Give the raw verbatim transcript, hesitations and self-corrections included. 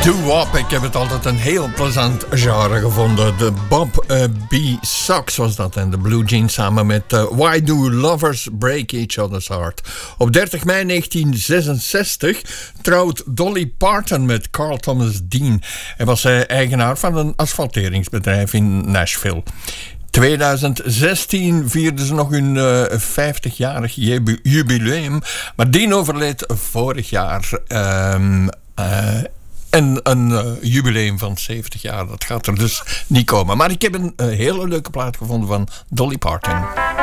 Doo-wop, ik heb het altijd een heel plezant genre gevonden. De Bob uh, B. Sox was dat en de Blue Jeans samen met uh, Why Do Lovers Break Each Other's Heart. Op dertig mei negentien zesenzestig trouwt Dolly Parton met Carl Thomas Dean. Hij was uh, eigenaar van een asfalteringsbedrijf in Nashville. twintig zestien vierden ze nog hun uh, vijftigjarig jubileum, maar Dean overleed vorig jaar. Um, uh, En een uh, jubileum van zeventig jaar, dat gaat er dus niet komen. Maar ik heb een uh, hele leuke plaat gevonden van Dolly Parton.